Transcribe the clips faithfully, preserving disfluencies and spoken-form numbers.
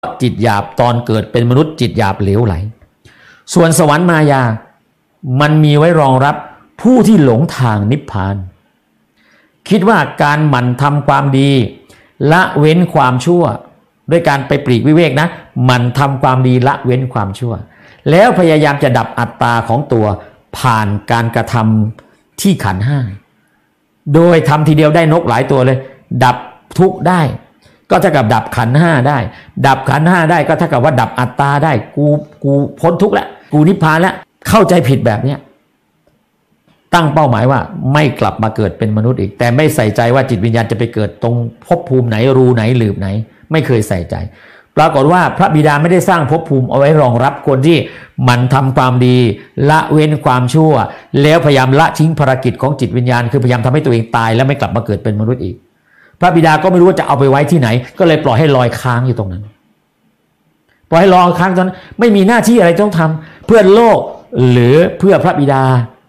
จิตหยาบตอนเกิดเป็นมนุษย์จิตหยาบเหลวไหลส่วนสวรรค์มายามันมีไว้รองรับผู้ที่หลงทางนิพพานคิดว่าการหมั่นทำความดีละเว้นความชั่วด้วยการไปปลีกวิเวกนะหมั่นทำความดีละเว้นความชั่วแล้วพยายามจะดับอัตตาของตัวผ่านการกระทำที่ขันธ์ห้าโดยทำทีเดียวได้นกหลายตัวเลยดับทุกข์ได้ก็เท่ากับดับขันธ์ห้าได้ดับขันธ์ห้าได้ก็เท่ากับว่าดับอัตตาได้กูกูพ้นทุกข์แล้วกูนิพพานแล้วเข้าใจผิดแบบเนี้ยตั้งเป้าหมายว่าไม่กลับมาเกิดเป็นมนุษย์อีกแต่ไม่ใส่ใจว่าจิตวิญญาณจะไปเกิดตรงภพภูมิไหนรูไหนหลืบไหนไม่เคยใส่ใจปรากฏว่าพระบิดาไม่ได้สร้างภพภูมิเอาไว้รองรับคนที่มันทำความดีละเว้นความชั่วแล้วพยายามละทิ้งภารกิจของจิตวิญญาณคือพยายามทำให้ตัวเองตายแล้วไม่กลับมาเกิดเป็นมนุษย์อีกพระบิดาก็ไม่รู้ว่าจะเอาไปไว้ที่ไหนก็เลยปล่อยให้ลอยค้างอยู่ตรงนั้นปล่อยให้ลอยค้างตรงนั้นไม่มีหน้าที่อะไรต้องทำเพื่อโลกหรือเพื่อพระบิดา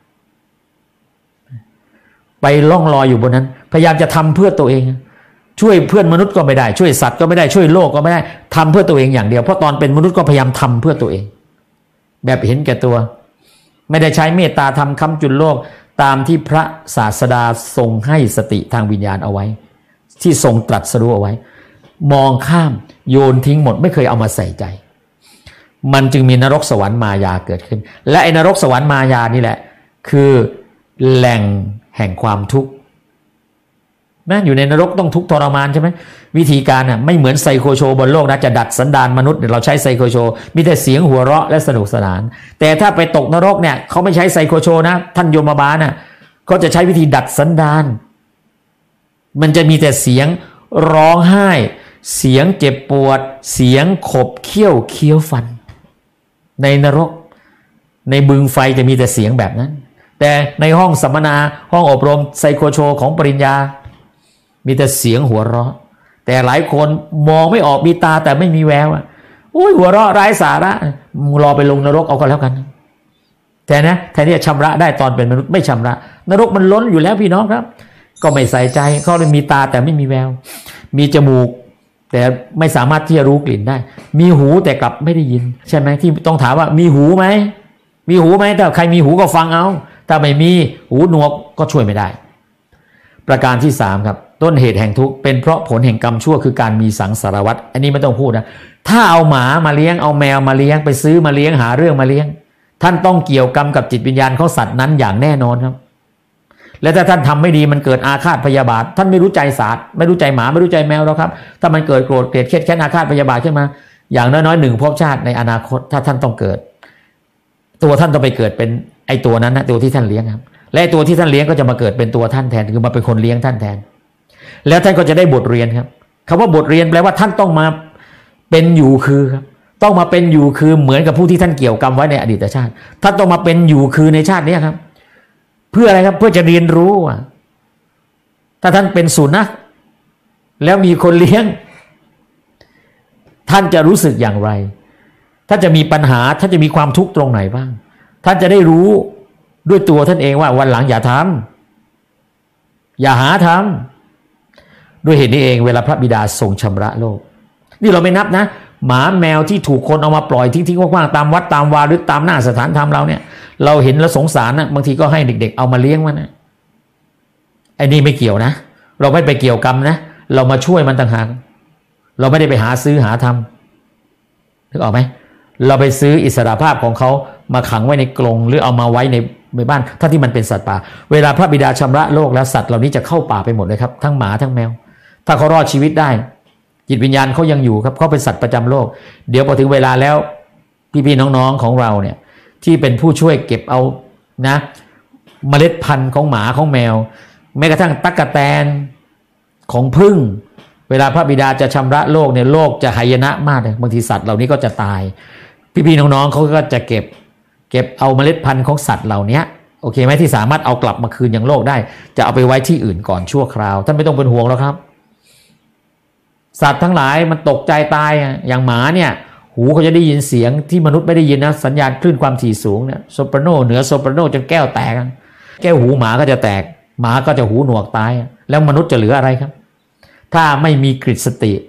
ไปล่องลอยอยู่บนนั้นพยายามจะทำเพื่อตัวเองช่วยเพื่อนมนุษย์ก็ไม่ได้ช่วยสัตว์ก็ไม่ได้ช่วยโลกก็ไม่ได้ทำเพื่อตัวเองอย่างเดียวเพราะตอนเป็นมนุษย์ก็พยายามทำเพื่อตัวเองแบบเห็นแก่ตัวไม่ได้ใช้เมตตาธรรมค้ำจุนโลกตามที่พระศาสดาทรงให้สติทางวิญญาณเอาไว้ที่ทรงตรัสรู้เอาไว้มองข้ามโยนทิ้งหมดไม่เคยเอามาใส่ใจมันจึงมีนรกสวรรค์มายาเกิดขึ้นและไอ้นรกสวรรค์มายานี่แหละคือแหล่งแห่งความทุกข์นะอยู่ในนรกต้องทุกข์ทรมานใช่ไหมวิธีการน่ะไม่เหมือนไซโคโชบนโลกนะจะดัดสันดานมนุษย์เราใช้ไซโคโชมีแต่เสียงหัวเราะและสนุกสนานแต่ถ้าไปตกนรกเนี่ยเขาไม่ใช้ไซโคโชนะท่านโยมบาลน่ะเขาจะใช้วิธีดัดสันดานมันจะมีแต่เสียงร้องไห้เสียงเจ็บปวดเสียงขบเคี้ยวเคี้ยวฟันในนรกในบึงไฟจะมีแต่เสียงแบบนั้นแต่ในห้องสัมมนาห้องอบรมไซโคโชของปริญญามีแต่เสียงหัวเราะแต่หลายคนมองไม่ออกมีตาแต่ไม่มีแววอ่ะโอ้ยหัวเราะไร้สาระมึงรอไปลงนรกเอาก็แล้วกันแต่นะแทนที่จะชำระได้ตอนเป็นมนุษย์ไม่ชำระนรกมันล้นอยู่แล้วพี่น้องครับก็ไม่ใส่ใจเขาเลยมีตาแต่ไม่มีแววมีจมูกแต่ไม่สามารถที่จะรู้กลิ่นได้มีหูแต่กลับไม่ได้ยินใช่ไหมที่ต้องถามว่ามีหูไหมมีหูไหมถ้าใครมีหูก็ฟังเอาถ้าไม่มีหูหนวกก็ช่วยไม่ได้ประการที่สามครับต้นเหตุแห่งทุกข์เป็นเพราะผลแห่งกรรมชั่วคือการมีสังสารวัฏอันนี้ไม่ต้องพูดนะถ้าเอาหมามาเลี้ยงเอาแมวมาเลี้ยงไปซื้อมาเลี้ยงหาเรื่องมาเลี้ยงท่านต้องเกี่ยวกรรมกับจิตวิญญาณของสัตว์นั้นอย่างแน่นอนครับและถ้าท่านทำไม่ดีมันเกิดอาฆาตพยาบาทท่านไม่รู้ใจสัตว์ไม่รู้ใจหมาไม่รู้ใจแมวแล้วครับถ้ามันเกิดโกรธเกลียดเครียดแค้นอาฆาตพยาบาทขึ้นมาอย่างน้อยๆหนึ่งภพชาติในอนาคตถ้าท่านต้องเกิดตัวท่านต้องไปเกิดเป็นไอตัวนั้นนะตัวที่ท่านเลี้ยงครับและตัวที่ท่านเลี้ยงก็จะมาเกิดเป็นตัวท่านแทนคือมาเป็นคนเลี้ยงท่านแทนแล้วท่านก็จะได้บทเรียนครับคำว่าบทเรียนแปลว่าท่านต้องมาเป็นอยู่คือครับต้องมาเป็นอยู่คือเหมือนกับผู้ที่ท่านเกี่ยวกรรมไว้ในอดีตชาติท่านต้องมาเป็นอยู่คือในชาตินี้ครับเพื่ออะไรครับเพื่อจะเรียนรู้ว่าถ้าท่านเป็นสุนัขแล้วมีคนเลี้ยงท่านจะรู้สึกอย่างไรท่านจะมีปัญหาท่านจะมีความทุกข์ตรงไหนบ้างท่านจะได้รู้ด้วยตัวท่านเองว่าวันหลังอย่าทำอย่าหาทำด้วยเหตุนี้เองเวลาพระบิดาทรงชำระโลกนี่เราไม่นับนะหมาแมวที่ถูกคนเอามาปล่อยทิ้งๆว่างๆตามวัดตามวาหรือตามหน้าสถานธรรมเราเนี่ยเราเห็นแล้วสงสารนะบางทีก็ให้เด็กๆเอามาเลี้ยงมันนะไอ้นี่ไม่เกี่ยวนะเราไม่ไปเกี่ยวกรรมนะเรามาช่วยมันต่างหากเราไม่ได้ไปหาซื้อหาทำนึกออกไหมเราไปซื้ออิสรภาพของเขามาขังไว้ในกรงหรือเอามาไว้ในในบ้านถ้าที่มันเป็นสัตว์ป่าเวลาพระบิดาชำระโลกแล้วสัตว์เหล่านี้จะเข้าป่าไปหมดเลยครับทั้งหมาทั้งแมวถ้าเขารอดชีวิตได้จิตวิญญาณเขายังอยู่ครับเขาเป็นสัตว์ประจำโลกเดี๋ยวพอถึงเวลาแล้วพี่ๆน้องๆของเราเนี่ยที่เป็นผู้ช่วยเก็บเอานะเมล็ดพันธุ์ของหมาของแมวแม้กระทั่งตั๊กแตนของผึ้งเวลาพระบิดาจะชำระโลกเนี่ยโลกจะหายนะมากเลยบางทีสัตว์เหล่านี้ก็จะตายพี่ๆน้องๆเขาก็จะเก็บเก็บเอาเมล็ดพันธุ์ของสัตว์เหล่านี้โอเคไหมที่สามารถเอากลับมาคืนยังโลกได้จะเอาไปไว้ที่อื่นก่อนชั่วคราวท่านไม่ต้องเป็นห่วงแล้วครับสัตว์ทั้งหลายมันตกใจตายอย่างหมาเนี่ยหูเขาจะได้ยินเสียงที่มนุษย์ไม่ได้ยินนะสัญญาณคลื่นความถี่สูงเนี่ยโซปราโนเหนือโซปราโนจนแก้วแตกแก้วหูหมาก็จะแตกหมาก็จะหูหนวกตายแล้วมนุษย์จะเหลืออะไรครับถ้าไม่มีกฤตสติ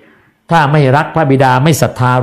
ถ้าไม่รักพระบิดาไม่ศรัทธา